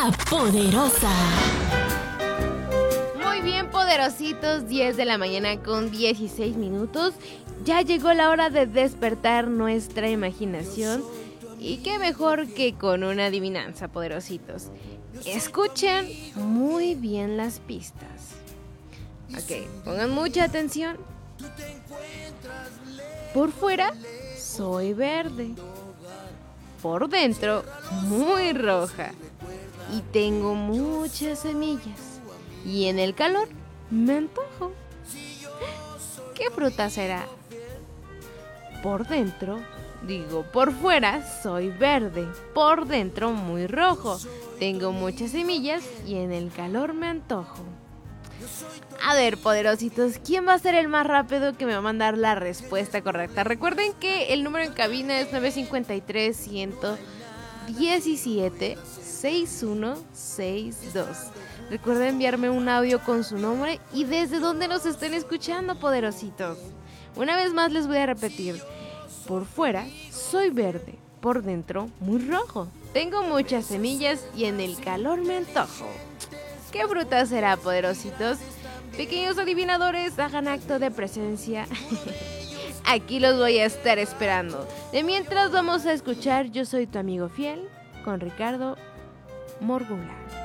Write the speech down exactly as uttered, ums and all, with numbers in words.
La Poderosa. Muy bien, poderositos, diez de la mañana con dieciséis minutos. Ya llegó la hora de despertar nuestra imaginación. Y qué mejor que con una adivinanza, poderositos. Escuchen muy bien las pistas. Ok, pongan mucha atención. Por fuera, soy verde. Por dentro, muy roja. Y tengo muchas semillas. Y en el calor, me antojo. ¿Qué fruta será? Por dentro, digo, por fuera, soy verde. Por dentro, muy rojo. Tengo muchas semillas y en el calor me antojo. A ver, poderositos, ¿quién va a ser el más rápido que me va a mandar la respuesta correcta? Recuerden que el número en cabina es nueve cinco tres, uno uno siete, seis uno seis dos. Recuerden enviarme un audio con su nombre y desde donde nos estén escuchando, poderositos. Una vez más les voy a repetir. Por fuera, soy verde. Por dentro, muy rojo. Tengo muchas semillas y en el calor me antojo. ¿Qué fruta será, poderositos? Pequeños adivinadores, hagan acto de presencia. Aquí los voy a estar esperando. De mientras vamos a escuchar Yo soy tu amigo fiel con Ricardo Morgula.